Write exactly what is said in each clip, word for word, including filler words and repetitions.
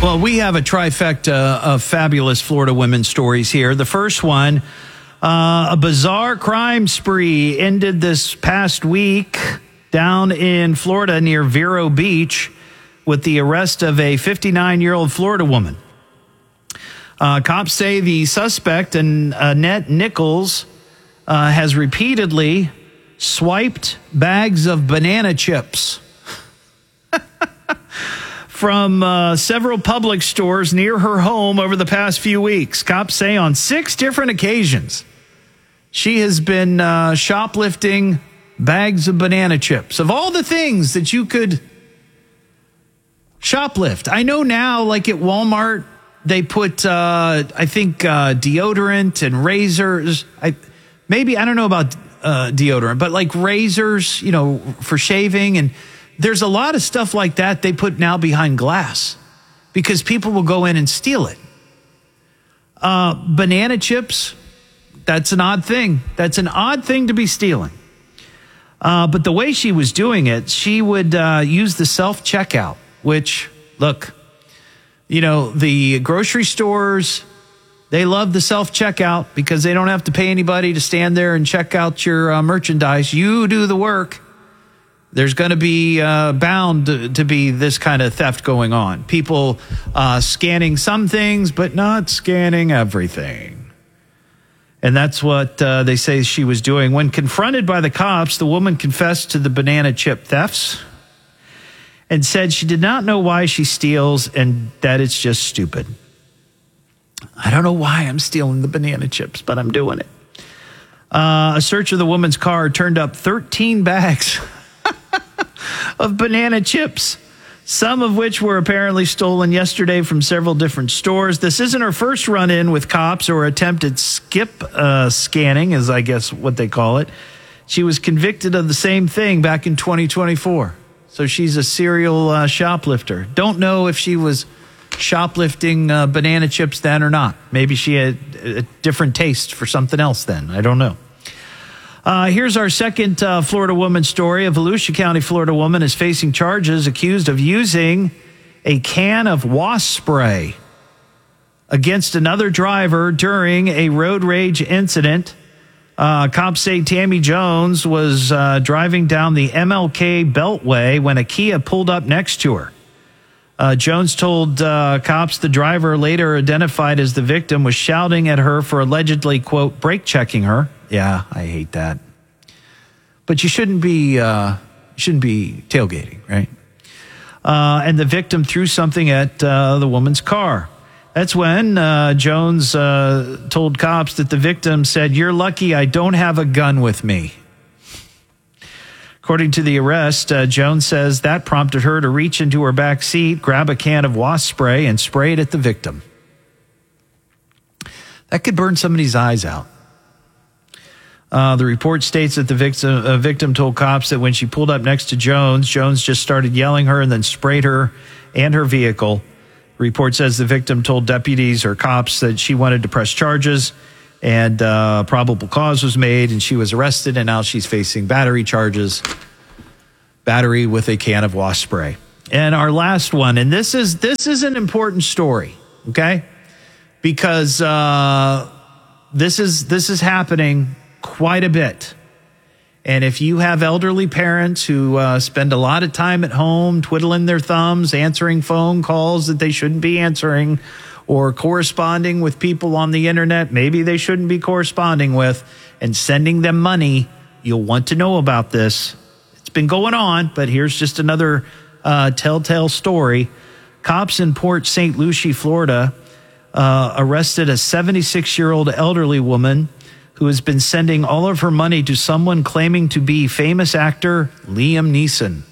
Well, we have a trifecta of fabulous Florida women's stories here. The first one, uh, a bizarre crime spree ended this past week down in Florida near Vero Beach with the arrest of a fifty-nine-year-old Florida woman. Uh, cops say the suspect, Annette Nichols, uh, has repeatedly swiped bags of banana chips from uh, several Publix stores near her home over the past few weeks. Cops say on six different occasions, she has been uh, shoplifting bags of banana chips. Of all the things that you could shoplift, I know now, like at Walmart, they put, uh, I think, uh, deodorant and razors. I maybe, I don't know about uh, deodorant, but like razors, you know, for shaving. And there's a lot of stuff like that they put now behind glass because people will go in and steal it. Uh, banana chips, that's an odd thing. That's an odd thing to be stealing. Uh, but the way she was doing it, she would uh, use the self-checkout, which, look, you know, the grocery stores, they love the self-checkout because they don't have to pay anybody to stand there and check out your uh, merchandise. You do the work. There's going to be uh, bound to, to be this kind of theft going on. People uh, scanning some things, but not scanning everything. And that's what uh, they say she was doing. When confronted by the cops, the woman confessed to the banana chip thefts and said she did not know why she steals and that it's just stupid. I don't know why I'm stealing the banana chips, but I'm doing it. Uh, a search of the woman's car turned up thirteen bags of banana chips, some of which were apparently stolen yesterday from several different stores. This isn't her first run-in with cops or attempted skip uh, scanning, as I guess what they call it. She was convicted of the same thing back in twenty twenty-four. So she's a serial uh, shoplifter. Don't know if she was shoplifting uh, banana chips then or not. Maybe she had a different taste for something else then. I don't know. Uh, here's our second uh, Florida woman story. A Volusia County, Florida woman is facing charges accused of using a can of wasp spray against another driver during a road rage incident. Uh, cops say Tammy Jones was uh, driving down the M L K Beltway when a Kia pulled up next to her. Uh, Jones told uh, cops the driver, later identified as the victim, was shouting at her for allegedly, quote, brake checking her. Yeah, I hate that. But you shouldn't be uh, shouldn't be tailgating, right? Uh, and the victim threw something at uh, the woman's car. That's when uh, Jones uh, told cops that the victim said, "You're lucky I don't have a gun with me." According to the arrest, uh, Jones says that prompted her to reach into her back seat, grab a can of wasp spray, and spray it at the victim. That could burn somebody's eyes out. Uh, the report states that the victim, uh, victim told cops that when she pulled up next to Jones, Jones just started yelling her and then sprayed her and her vehicle. The report says the victim told deputies or cops that she wanted to press charges, and uh, probable cause was made, and she was arrested, and now she's facing battery charges, battery with a can of wasp spray. And our last one, and this is this is an important story, okay? Because uh, this is this is happening quite a bit. And if you have elderly parents who uh, spend a lot of time at home twiddling their thumbs, answering phone calls that they shouldn't be answering, or corresponding with people on the internet maybe they shouldn't be corresponding with, and sending them money, you'll want to know about this. It's been going on, but here's just another uh, telltale story. Cops in Port Saint Lucie, Florida, uh, arrested a seventy-six-year-old elderly woman who has been sending all of her money to someone claiming to be famous actor Liam Neeson.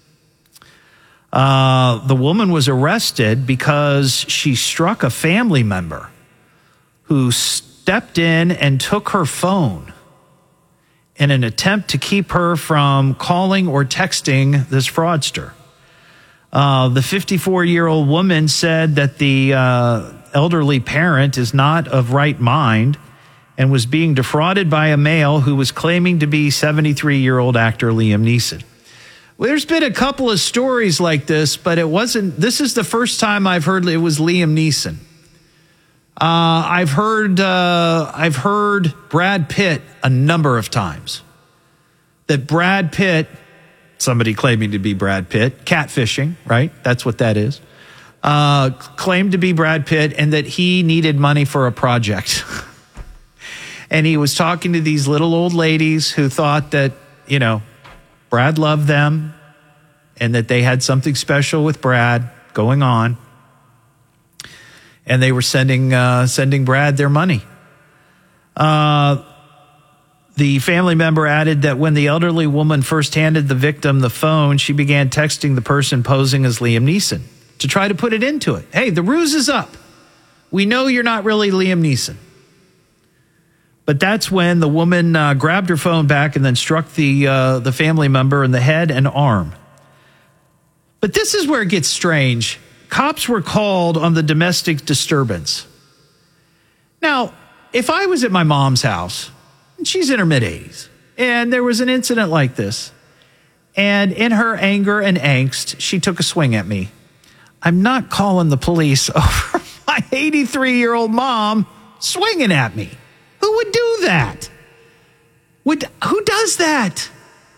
Uh, the woman was arrested because she struck a family member who stepped in and took her phone in an attempt to keep her from calling or texting this fraudster. Uh, the fifty-four-year-old woman said that the uh, elderly parent is not of right mind and was being defrauded by a male who was claiming to be seventy-three-year-old actor Liam Neeson. Well, there's been a couple of stories like this, but it wasn't. This is the first time I've heard it was Liam Neeson. Uh, I've heard uh, I've heard Brad Pitt a number of times. That Brad Pitt, somebody claiming to be Brad Pitt, catfishing, right? That's what that is. Uh, claimed to be Brad Pitt and that he needed money for a project. And he was talking to these little old ladies who thought that, you know, Brad loved them and that they had something special with Brad going on. And they were sending uh, sending Brad their money. Uh, the family member added that when the elderly woman first handed the victim the phone, she began texting the person posing as Liam Neeson to try to put it into it. Hey, the ruse is up. We know you're not really Liam Neeson. But that's when the woman uh, grabbed her phone back and then struck the uh, the family member in the head and arm. But this is where it gets strange. Cops were called on the domestic disturbance. Now, if I was at my mom's house, and she's in her mid-eighties, and there was an incident like this, and in her anger and angst, she took a swing at me, I'm not calling the police over my eighty-three-year-old mom swinging at me. Who would do that? Would, who does that?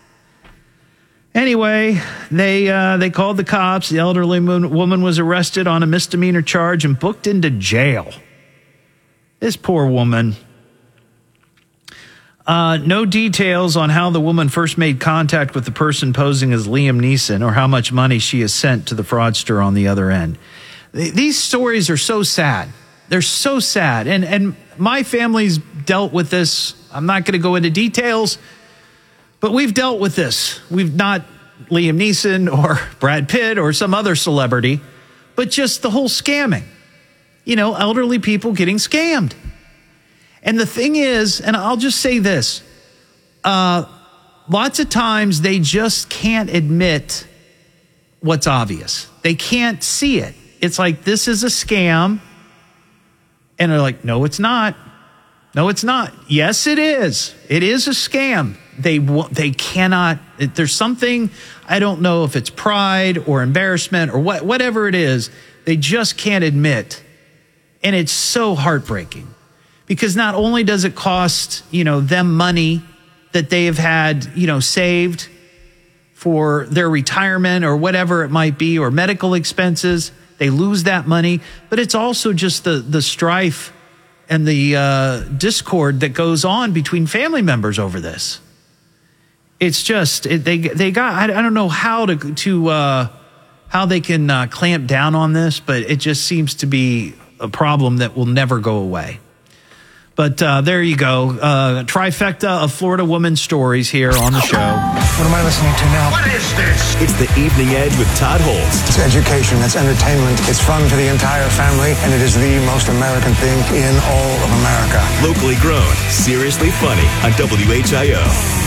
Anyway, they uh, they called the cops. The elderly woman was arrested on a misdemeanor charge and booked into jail. This poor woman. Uh, no details on how the woman first made contact with the person posing as Liam Neeson or how much money she has sent to the fraudster on the other end. These stories are so sad. They're so sad. And, and my family's dealt with this. I'm not going to go into details. But we've dealt with this. We've not Liam Neeson or Brad Pitt or some other celebrity, but just the whole scamming. You know, elderly people getting scammed. And the thing is, and I'll just say this, uh, lots of times they just can't admit what's obvious. They can't see it. It's like, this is a scam. And they're like, no, it's not. No, it's not. Yes, it is. It is a scam. They they cannot, there's something, I don't know if it's pride or embarrassment or what, whatever it is, they just can't admit. And it's so heartbreaking because not only does it cost, you know, them money that they have had, you know, saved for their retirement or whatever it might be, or medical expenses, they lose that money, but it's also just the, the strife and the uh, discord that goes on between family members over this. It's just it, they they got I, I don't know how to to uh, how they can uh, clamp down on this, but it just seems to be a problem that will never go away. But uh, there you go, uh, trifecta of Florida woman stories here on the show. What am I listening to now? What is this? It's the Evening Edge with Todd Holtz. It's education, it's entertainment, it's fun for the entire family, and it is the most American thing in all of America. Locally grown, seriously funny on W H I O.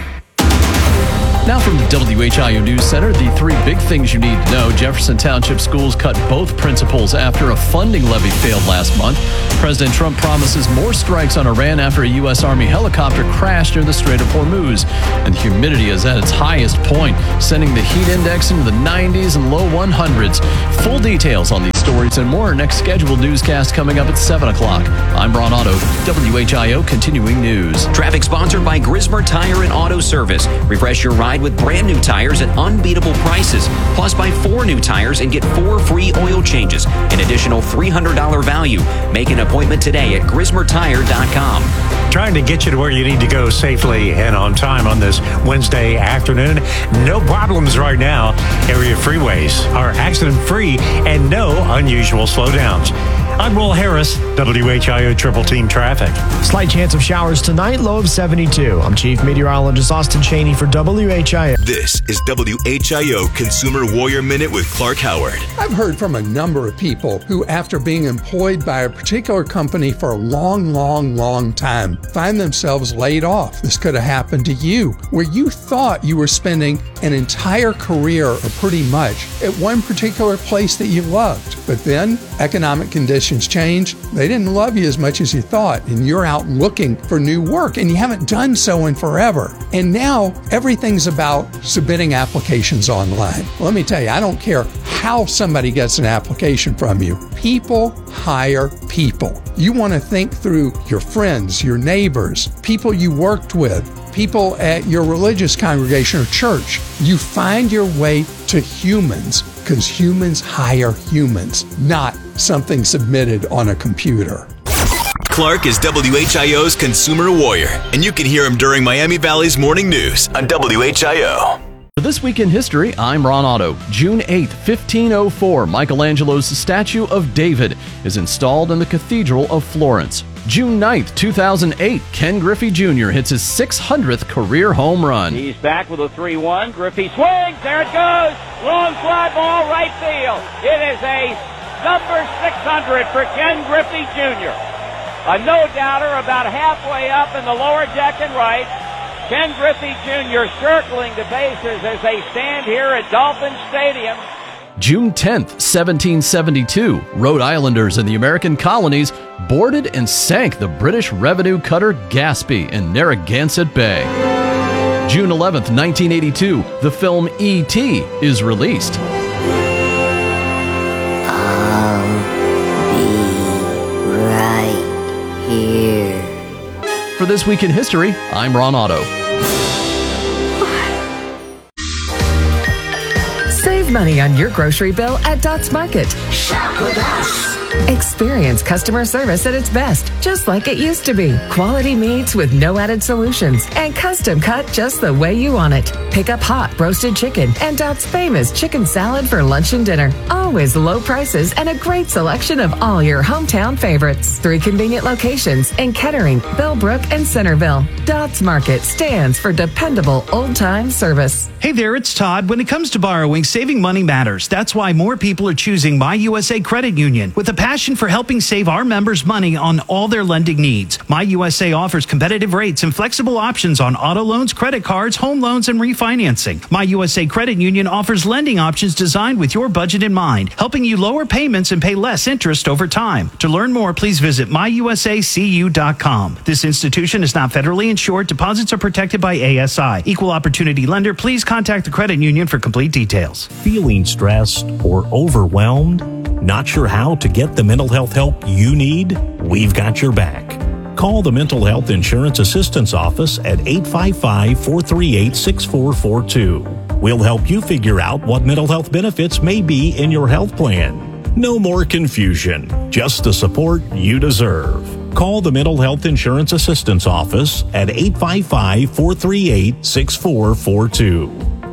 Now from the W H I O News Center, the three big things you need to know. Jefferson Township schools cut both principals after a funding levy failed last month. President Trump promises more strikes on Iran after a U S Army helicopter crashed near the Strait of Hormuz. And the humidity is at its highest point, sending the heat index into the nineties and low hundreds. Full details on these stories and more. Next scheduled newscast coming up at seven o'clock. I'm Ron Otto, W H I O Continuing News. Traffic sponsored by Grismer Tire and Auto Service. Refresh your ride with brand new tires at unbeatable prices. Plus, buy four new tires and get four free oil changes. An additional three hundred dollars value. Make an appointment today at grismer tire dot com. Trying to get you to where you need to go safely and on time on this Wednesday afternoon. No problems right now. Area freeways are accident-free and no unusual slowdowns. I'm Will Harris, W H I O Triple Team Traffic. Slight chance of showers tonight, low of seventy-two. I'm Chief Meteorologist Austin Cheney for W H I O. This is W H I O Consumer Warrior Minute with Clark Howard. I've heard from a number of people who, after being employed by a particular company for a long, long, long time, find themselves laid off. This could have happened to you, where you thought you were spending an entire career, or pretty much, at one particular place that you loved. But then economic conditions changed. They didn't love you as much as you thought, and you're out looking for new work, and you haven't done so in forever. And now everything's about submitting applications online. Let me tell you, I don't care how somebody gets an application from you. People hire people. You want to think through your friends, your neighbors, people you worked with, people at your religious congregation or church. You find your way to humans, because humans hire humans, not something submitted on a computer. Clark is W H I O's consumer warrior, and you can hear him during Miami Valley's morning news on W H I O. For This Week in History, I'm Ron Otto. June eighth, fifteen oh four, Michelangelo's statue of David is installed in the Cathedral of Florence. June ninth, two thousand eight, Ken Griffey Junior hits his six hundredth career home run. He's back with a three one. Griffey swings. There it goes. Long fly ball, right field. It is a number six hundred for Ken Griffey Junior A no-doubter about halfway up in the lower deck and right. Ken Griffey Junior circling the bases as they stand here at Dolphin Stadium. June tenth, seventeen seventy-two, Rhode Islanders in the American colonies boarded and sank the British revenue cutter Gaspee in Narragansett Bay. June eleventh, nineteen eighty-two, the film E T is released. I'll be right here. For This Week in History, I'm Ron Otto. Save money on your grocery bill at Dots Market. Shop with us. Experience customer service at its best, just like it used to be. Quality meats with no added solutions and custom cut just the way you want it. Pick up hot roasted chicken and Dots' famous chicken salad for lunch and dinner. Always low prices and a great selection of all your hometown favorites. Three convenient locations in Kettering, Bellbrook, and Centerville. Dots Market stands for dependable old-time service. Hey there, it's Todd. When it comes to borrowing, saving money matters. That's why more people are choosing My U S A Credit Union with a passion for helping save our members money on all their lending needs. My U S A offers competitive rates and flexible options on auto loans, credit cards, home loans, and refinancing. My U S A Credit Union offers lending options designed with your budget in mind, helping you lower payments and pay less interest over time. To learn more, please visit my u s a c u dot com. This institution is not federally insured. Deposits are protected by A S I. Equal opportunity lender. Please contact the credit union for complete details. Feeling stressed or overwhelmed? Not sure how to get the mental health help you need? We've got your back. Call the Mental Health Insurance Assistance Office at eight five five, four three eight, six four four two. We'll help you figure out what mental health benefits may be in your health plan. No more confusion, just the support you deserve. Call the Mental Health Insurance Assistance Office at eight five five, four three eight, six four four two.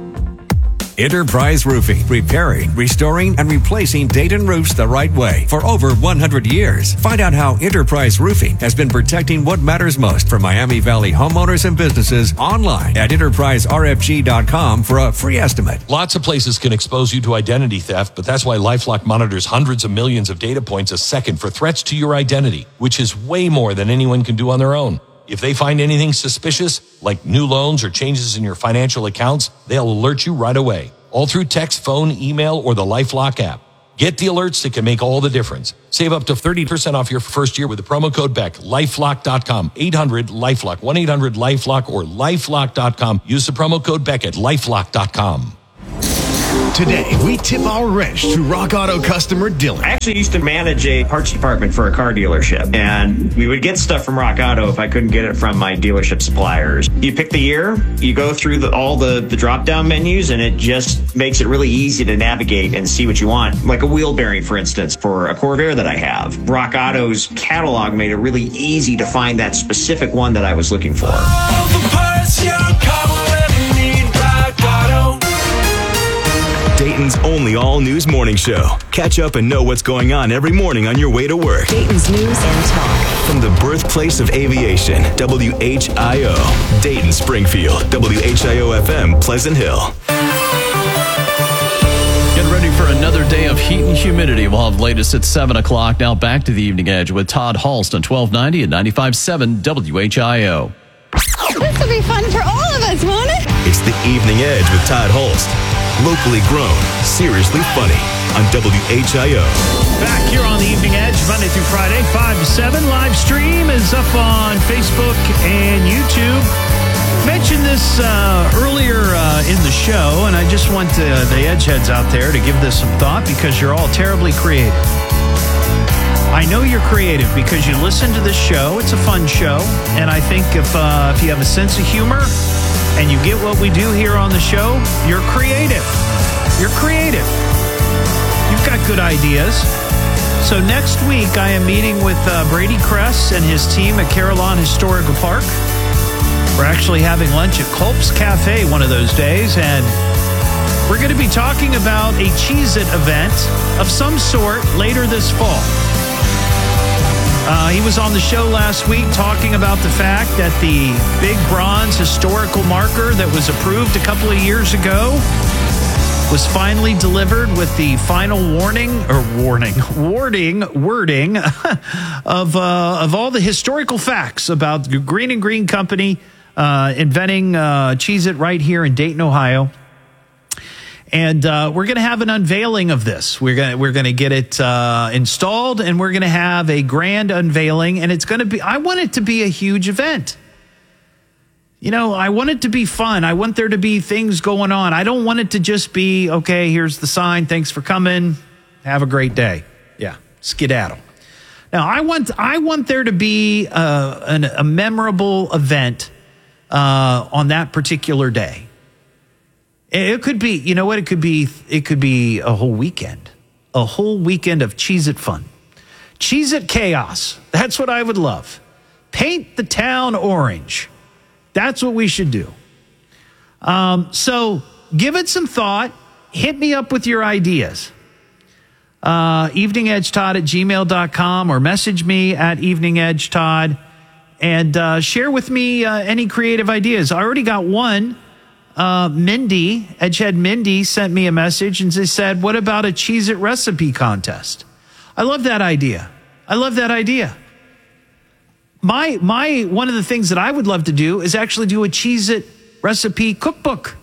Enterprise Roofing, repairing, restoring, and replacing Dayton roofs the right way for over one hundred years. Find out how Enterprise Roofing has been protecting what matters most for Miami Valley homeowners and businesses online at enterprise r f g dot com for a free estimate. Lots of places can expose you to identity theft, but that's why LifeLock monitors hundreds of millions of data points a second for threats to your identity, which is way more than anyone can do on their own. If they find anything suspicious, like new loans or changes in your financial accounts, they'll alert you right away, all through text, phone, email, or the LifeLock app. Get the alerts that can make all the difference. Save up to thirty percent off your first year with the promo code Beck. lifelock dot com, eight hundred LifeLock, one eight hundred LifeLock, or lifelock dot com. Use the promo code Beck at lifelock dot com. Today, we tip our wrench to Rock Auto customer Dylan. I actually used to manage a parts department for a car dealership, and we would get stuff from Rock Auto if I couldn't get it from my dealership suppliers. You pick the year, you go through the, all the, the drop-down menus, and it just makes it really easy to navigate and see what you want. Like a wheel bearing, for instance, for a Corvair that I have. Rock Auto's catalog made it really easy to find that specific one that I was looking for. All the parts your car will ever need, Rock Auto. Dayton's only all-news morning show. Catch up and know what's going on every morning on your way to work. Dayton's News and Talk. From the birthplace of aviation, W H I O. Dayton, Springfield, W H I O F M, Pleasant Hill. Get ready for another day of heat and humidity. We'll have latest at seven o'clock. Now back to the Evening Edge with Todd Halst on twelve ninety and ninety-five point seven W H I O. This will be fun for all of us, won't it? It's the Evening Edge with Todd Holst. Locally grown, seriously funny. on W H I O. Back here on the Evening Edge, Monday through Friday, five to seven. Live stream is up on Facebook and YouTube. Mentioned this uh, earlier uh, in the show, and I just want uh, the Edgeheads out there to give this some thought because you're all terribly creative. I know you're creative because you listen to this show. It's a fun show, and I think if uh, if you have a sense of humor and you get what we do here on the show, you're creative. You're creative. You've got good ideas. So next week, I am meeting with uh, Brady Kress and his team at Carillon Historical Park. We're actually having lunch at Culp's Cafe one of those days, and we're going to be talking about a Cheez-It event of some sort later this fall. Uh, he was on the show last week talking about the fact that the big bronze historical marker that was approved a couple of years ago was finally delivered with the final warning or warning, wording, wording of uh, of all the historical facts about the Green and Green Company uh, inventing uh, Cheez-It right here in Dayton, Ohio. And uh, we're going to have an unveiling of this. We're going we're going to get it uh, installed, and we're going to have a grand unveiling. And it's going to be. I want it to be a huge event. You know, I want it to be fun. I want there to be things going on. I don't want it to just be, okay, here's the sign. Thanks for coming. Have a great day. Yeah, skedaddle. Now, I want I want there to be uh, an, a memorable event uh, on that particular day. It could be, you know what? It could be, it could be a whole weekend, a whole weekend of Cheez-It fun, Cheez-It chaos. That's what I would love. Paint the town orange. That's what we should do. Um, so give it some thought. Hit me up with your ideas. Uh, eveningedgetodd at gmail dot com or message me at eveningedgetodd and uh, share with me uh, any creative ideas. I already got one. Uh, Mindy, Edgehead Mindy, sent me a message and they said, what about a Cheez-It recipe contest? I love that idea. I love that idea. My, my, one of the things that I would love to do is actually do a Cheez-It recipe cookbook.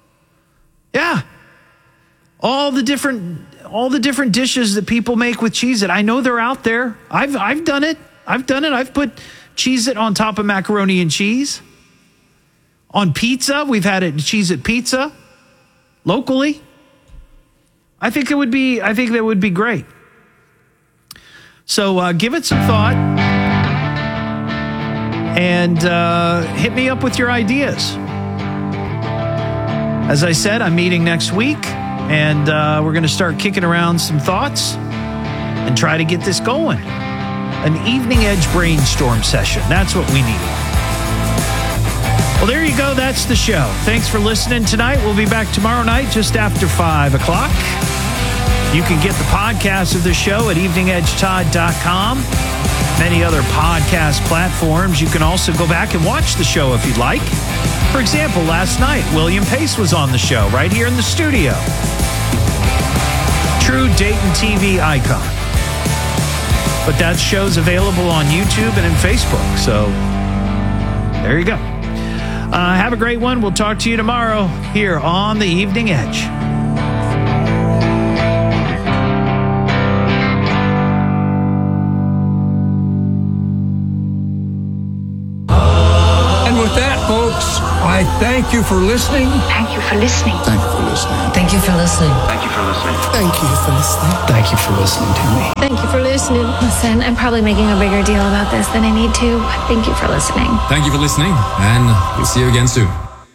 Yeah. All the different, all the different dishes that people make with Cheez-It. I know they're out there. I've, I've done it. I've done it. I've put Cheez-It on top of macaroni and cheese. On pizza, we've had it Cheez-It pizza locally. I think it would be, I think that would be great. So uh, give it some thought and uh, hit me up with your ideas. As I said, I'm meeting next week and uh, we're going to start kicking around some thoughts and try to get this going. An Evening Edge brainstorm session. That's what we need. Well, there you go. That's the show. Thanks for listening tonight. We'll be back tomorrow night just after five o'clock. You can get the podcast of the show at evening edge todd dot com. Many other podcast platforms. You can also go back and watch the show if you'd like. For example, last night, William Pace was on the show right here in the studio. True Dayton T V icon. But that show's available on YouTube and in Facebook. So there you go. Uh, have a great one. We'll talk to you tomorrow here on the Evening Edge. And with that, folks, I thank you for listening. Thank you for listening. Thank you for listening. Thank you for listening. Thank you for listening. Thank you for listening. Thank you for listening to me. Thank you for listening. Listen, I'm probably making a bigger deal about this than I need to. Thank you for listening. Thank you for listening, and we'll see you again soon.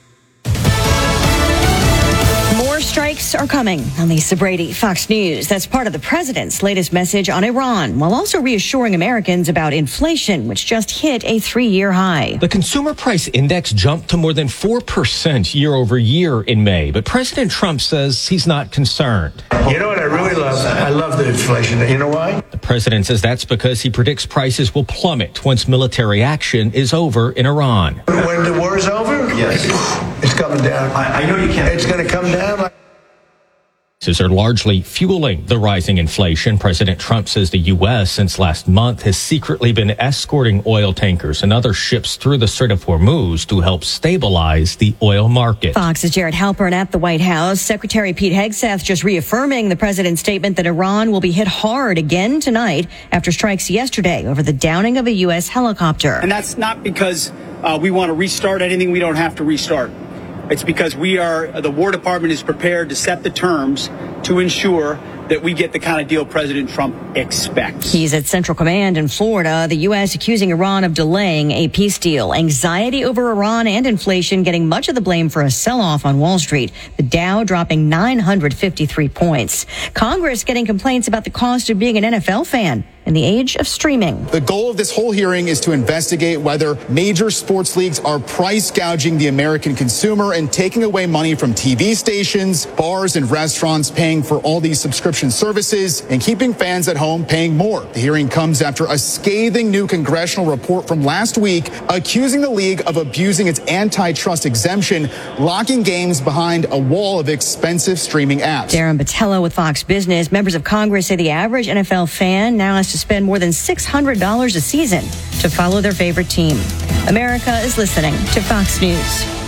More strikes are coming. On Lisa Brady, Fox News. That's part of the president's latest message on Iran, while also reassuring Americans about inflation, which just hit a three-year high. The consumer price index jumped to more than four percent year over year in May, but President Trump says he's not concerned. You know what I really love? I love the inflation. You know why? The president says that's because he predicts prices will plummet once military action is over in Iran. When the war is over? Yes. It's coming down. I, I know you can't. It's going to come down. are largely fueling the rising inflation. President Trump says the U S since last month has secretly been escorting oil tankers and other ships through the Strait of Hormuz to help stabilize the oil market. Fox's Jared Halpern at the White House. Secretary Pete Hegseth just reaffirming the president's statement that Iran will be hit hard again tonight after strikes yesterday over the downing of a U S helicopter. And that's not because uh, we want to restart anything we don't have to restart. It's because we are, the War Department is prepared to set the terms to ensure that we get the kind of deal President Trump expects. He's at Central Command in Florida. The U S accusing Iran of delaying a peace deal. Anxiety over Iran and inflation getting much of the blame for a sell-off on Wall Street. The Dow dropping nine hundred fifty-three points. Congress getting complaints about the cost of being an N F L fan in the age of streaming. The goal of this whole hearing is to investigate whether major sports leagues are price gouging the American consumer and taking away money from T V stations, bars, and restaurants paying for all these subscription services and keeping fans at home paying more. The hearing comes after a scathing new congressional report from last week accusing the league of abusing its antitrust exemption, locking games behind a wall of expensive streaming apps. Darren Batello with Fox Business. Members of Congress say the average N F L fan now has to spend more than six hundred dollars a season to follow their favorite team. America is listening to Fox News.